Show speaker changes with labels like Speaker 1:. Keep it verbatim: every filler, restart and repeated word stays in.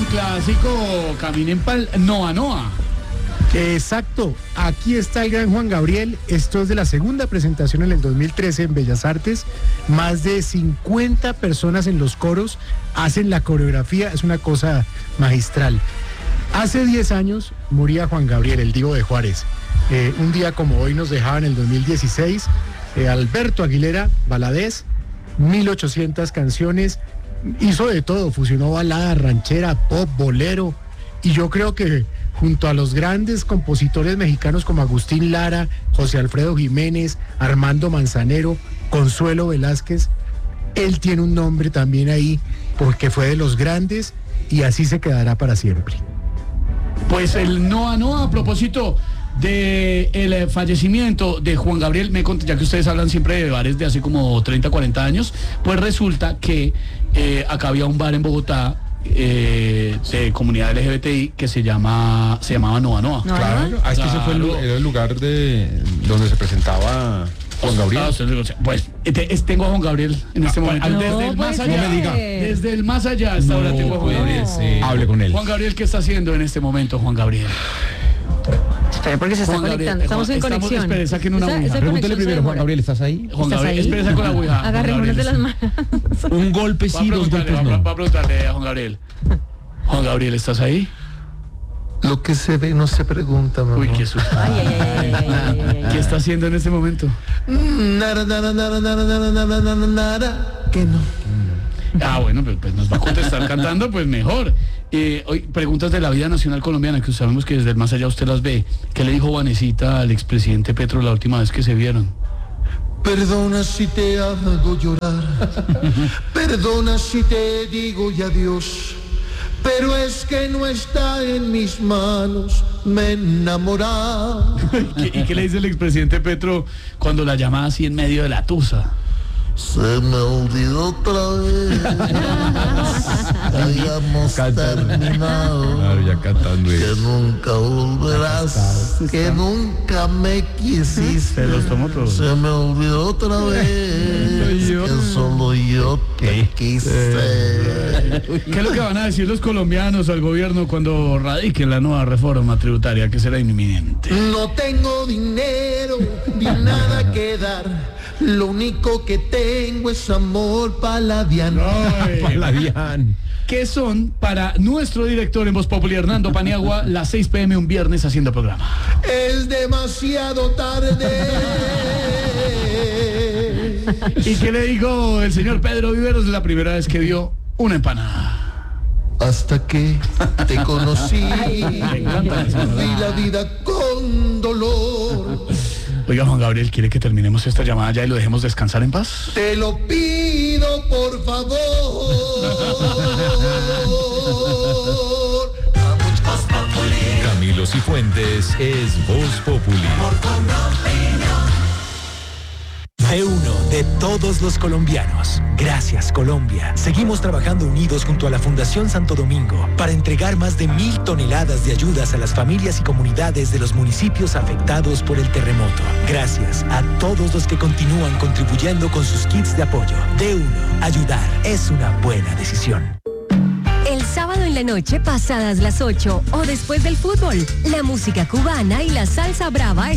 Speaker 1: clásico, caminen pa'l Noa Noa.
Speaker 2: Exacto, aquí está el gran Juan Gabriel. Esto es de la segunda presentación en el dos mil trece en Bellas Artes. Más de cincuenta personas en los coros hacen la coreografía, es una cosa magistral. Hace diez años moría Juan Gabriel, el divo de Juárez. Eh, un día como hoy nos dejaba en el dos mil dieciséis eh, Alberto Aguilera Valadez, mil ochocientas canciones, hizo de todo, fusionó balada, ranchera, pop, bolero, y yo creo que junto a los grandes compositores mexicanos como Agustín Lara, José Alfredo Jiménez, Armando Manzanero, Consuelo Velázquez, él tiene un nombre también ahí porque fue de los grandes y así se quedará para siempre.
Speaker 1: Pues el Noa Noa, a propósito de el fallecimiento de Juan Gabriel, me cont- ya que ustedes hablan siempre de bares de hace como treinta, cuarenta años, pues resulta que eh, acá había un bar en Bogotá Eh, de comunidad L G B T I que se llama se llamaba Noa Noa.
Speaker 3: No, claro, ah, es que ese fue el, era el lugar de donde se presentaba Juan Gabriel.
Speaker 1: Ah, pues te, es, tengo a Juan Gabriel en este
Speaker 3: Ah,
Speaker 1: momento.
Speaker 3: no,
Speaker 1: desde el más
Speaker 3: pues,
Speaker 1: allá.
Speaker 3: no me diga.
Speaker 1: Desde el más allá hasta
Speaker 3: No,
Speaker 1: ahora tengo a Juan Gabriel.
Speaker 3: Sí. Hable con él.
Speaker 1: Juan Gabriel, ¿qué está haciendo en este momento, Juan Gabriel?
Speaker 4: Espera, porque se está
Speaker 1: Juan
Speaker 4: conectando.
Speaker 1: Gabriel,
Speaker 4: Estamos
Speaker 1: Juan,
Speaker 4: en
Speaker 1: estamos,
Speaker 4: conexión.
Speaker 1: espere, saquen una
Speaker 4: Esa-
Speaker 1: ouija.
Speaker 4: esa
Speaker 3: Pregúntele
Speaker 4: conexión se
Speaker 3: primero, Juan
Speaker 4: demora.
Speaker 3: Gabriel, ¿estás ahí?
Speaker 1: Juan
Speaker 4: ¿Estás
Speaker 1: Gabriel,
Speaker 4: ahí?
Speaker 1: espérese con la ouija. Juan
Speaker 4: Agarrémonos de
Speaker 1: Gabriel,
Speaker 4: las manos.
Speaker 3: Un golpe
Speaker 1: Va a
Speaker 3: sí, dos
Speaker 1: preguntarle,
Speaker 3: golpes
Speaker 1: va,
Speaker 3: no.
Speaker 1: va a preguntarle a Juan Gabriel. Juan Gabriel, ¿estás ahí?
Speaker 5: Lo que se ve no se pregunta, mamá.
Speaker 1: Uy, qué susto.
Speaker 4: Ay, ay, ay, ay, ay, ay, ay, ay.
Speaker 1: ¿Qué está haciendo en este momento?
Speaker 5: Nada, nada, nada, nada, nada, nada, nada, nada, que no.
Speaker 1: Ah, bueno, pues, pues nos va a contestar cantando, pues mejor. Eh, hoy, preguntas de la vida nacional colombiana, que sabemos que desde el más allá usted las ve. ¿Qué le dijo Vanesita al expresidente Petro la última vez que se vieron?
Speaker 5: Perdona si te hago llorar, perdona si te digo ya adiós, pero es que no está en mis manos, me enamoraba.
Speaker 1: ¿Y qué le dice el expresidente Petro cuando la llama así en medio de la tusa?
Speaker 5: Se me olvidó otra vez, habíamos terminado,
Speaker 3: Claro, ya cantando.
Speaker 5: que nunca volverás, que nunca me quisiste.
Speaker 1: Se los tomó todos.
Speaker 5: Se me olvidó otra vez, que solo yo te quise.
Speaker 1: ¿Qué es lo que van a decir los colombianos al gobierno cuando radiquen la nueva reforma tributaria que será inminente?
Speaker 5: No tengo dinero ni nada que dar, lo único que tengo es amor paladiano.
Speaker 3: Paladian.
Speaker 1: ¿Qué son para nuestro director en Voz Populi, Hernando Paniagua, las seis p m un viernes haciendo programa?
Speaker 5: Es demasiado tarde.
Speaker 1: ¿Y qué le dijo el señor Pedro Viveros la primera vez que vio una empanada?
Speaker 5: Hasta que te conocí,
Speaker 1: encanta eso, ¿verdad?
Speaker 5: vi la vida con dolor.
Speaker 1: Oiga, Juan Gabriel, ¿quiere que terminemos esta llamada ya y lo dejemos descansar en paz?
Speaker 5: Te lo pido por favor.
Speaker 6: Camilo Cifuentes es Voz Populi.
Speaker 7: De uno, de todos los colombianos. Gracias, Colombia. Seguimos trabajando unidos junto a la Fundación Santo Domingo para entregar más de mil toneladas de ayudas a las familias y comunidades de los municipios afectados por el terremoto. Gracias a todos los que continúan contribuyendo con sus kits de apoyo. De uno, ayudar es una buena decisión.
Speaker 8: El sábado en la noche, pasadas las ocho o después del fútbol, la música cubana y la salsa brava